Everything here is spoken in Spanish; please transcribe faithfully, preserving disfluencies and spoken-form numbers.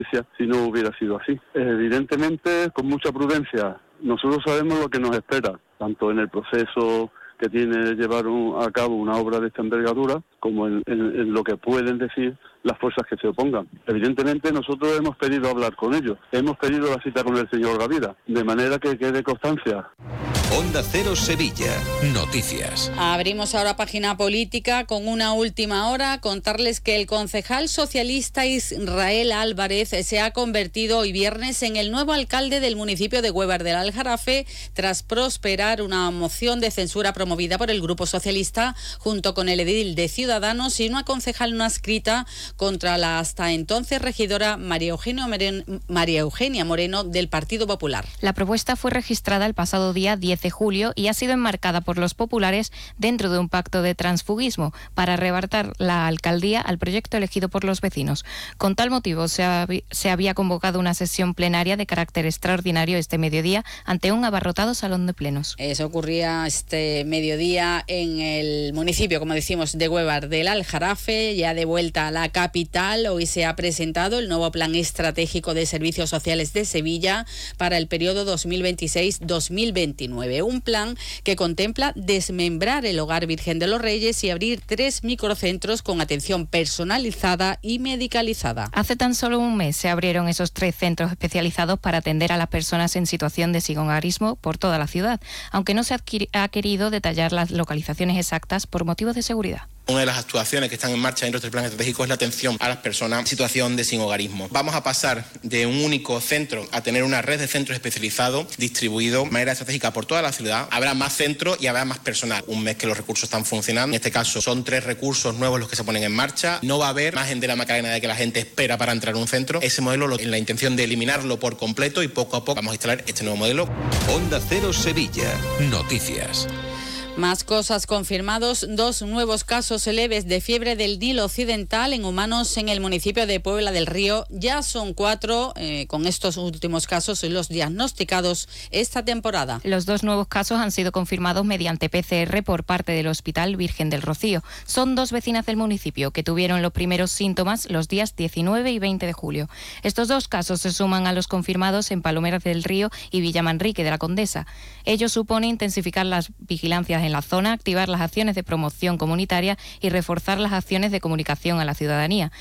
si no hubiera sido así. Evidentemente, con mucha prudencia, nosotros sabemos lo que nos espera, tanto en el proceso que tiene llevar un, a cabo una obra de esta envergadura, como en, en, en lo que pueden decir las fuerzas que se opongan. Evidentemente nosotros hemos pedido hablar con ellos, hemos pedido la cita con el señor Gavira, de manera que quede constancia. Onda Cero Sevilla. Noticias. Abrimos ahora página política con una última hora. Contarles que el concejal socialista Israel Álvarez se ha convertido hoy viernes en el nuevo alcalde del municipio de Huévar del Aljarafe tras prosperar una moción de censura promovida por el Grupo Socialista junto con el edil de Ciudadanos y una concejal no adscrita contra la hasta entonces regidora María Eugenia Moreno, María Eugenia Moreno del Partido Popular. La propuesta fue registrada el pasado día diez de julio y ha sido enmarcada por los populares dentro de un pacto de transfugismo para arrebatar la alcaldía al proyecto elegido por los vecinos. Con tal motivo se, hab- se había convocado una sesión plenaria de carácter extraordinario este mediodía ante un abarrotado salón de plenos. Eso ocurría este mediodía en el municipio, como decimos, de Huévar del Aljarafe, ya de vuelta a la capital. Hoy se ha presentado el nuevo Plan Estratégico de Servicios Sociales de Sevilla para el periodo dos mil veintiséis dos mil veintinueve. Un plan que contempla desmembrar el Hogar Virgen de los Reyes y abrir tres microcentros con atención personalizada y medicalizada. Hace tan solo un mes se abrieron esos tres centros especializados para atender a las personas en situación de sinhogarismo por toda la ciudad, aunque no se adquiri- ha querido detallar las localizaciones exactas por motivos de seguridad. Una de las actuaciones que están en marcha dentro de este plan estratégico es la atención a las personas en situación de sinhogarismo. Vamos a pasar de un único centro a tener una red de centros especializados distribuidos de manera estratégica por toda la ciudad. Habrá más centros y habrá más personal. Un mes que los recursos están funcionando. En este caso son tres recursos nuevos los que se ponen en marcha. No va a haber margen de la Macarena de que la gente espera para entrar en un centro. Ese modelo, en la intención de eliminarlo por completo y poco a poco vamos a instalar este nuevo modelo. Onda Cero Sevilla. Noticias. Más cosas confirmados, dos nuevos casos leves de fiebre del Nilo Occidental en humanos en el municipio de Puebla del Río. Ya son cuatro, eh, con estos últimos casos, los diagnosticados esta temporada. Los dos nuevos casos han sido confirmados mediante P C R por parte del Hospital Virgen del Rocío. Son dos vecinas del municipio que tuvieron los primeros síntomas los días diecinueve y veinte de julio. Estos dos casos se suman a los confirmados en Palomeras del Río y Villamanrique de la Condesa. Ello supone intensificar las vigilancias en la zona, activar las acciones de promoción comunitaria y reforzar las acciones de comunicación a la ciudadanía.